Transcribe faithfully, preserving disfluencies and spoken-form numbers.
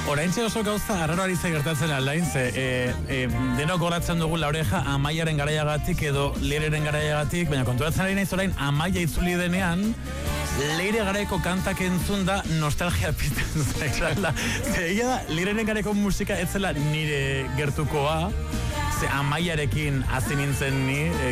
Oraintxe oso gauza arraroari ze gertatzen alain, ze e, e, denok goratzen dugu La Oreja Amaiaren garaiagatik edo Leireren garaiagatik, baina konturatzen ari naiz orain Amaia itzuli denean, Leire garaiko kantak entzun da nostalgia pizten zaizala. Ze egia da, Leireren garaiko musika ez zela nire gertukoa, ze Amaiarekin hasi nintzen ni,